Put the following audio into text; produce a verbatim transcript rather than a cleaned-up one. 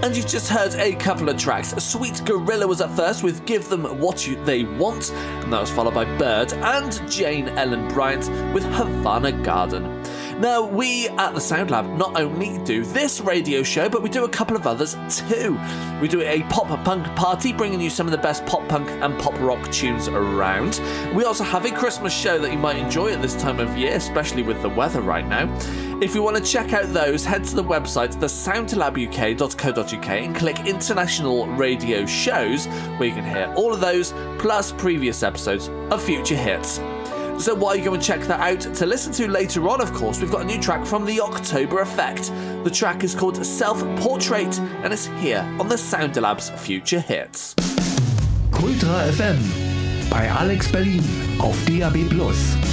And you've just heard a couple of tracks. Sweet Gorilla was up first with Give Them What You They Want, and that was followed by Bird and Jane Ellen Bryant with Havana Garden. Now, we at the Sound Lab not only do this radio show, but we do a couple of others too. We do a pop punk party, bringing you some of the best pop punk and pop rock tunes around. We also have a Christmas show that you might enjoy at this time of year, especially with the weather right now. If you want to check out those, head to the website, the sound lab u k dot co dot u k, and click International Radio Shows, where you can hear all of those, plus previous episodes of Future Hits. So while you go and check that out to listen to later on, of course, we've got a new track from the October Effect. The track is called Self-Portrait, and it's here on the Sound Lab's Future Hits. Kultra F M bei Alex Berlin auf D A B Plus.